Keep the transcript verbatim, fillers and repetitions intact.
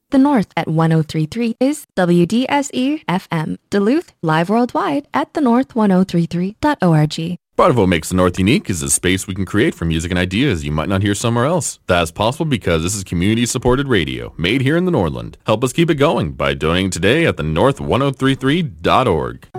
The North at ten thirty-three is W D S E F M. Duluth, live worldwide at the north ten thirty-three dot org. Part of what makes the North unique is the space we can create for music and ideas you might not hear somewhere else. That's possible because this is community-supported radio, made here in the Northland. Help us keep it going by donating today at the north ten thirty-three dot org.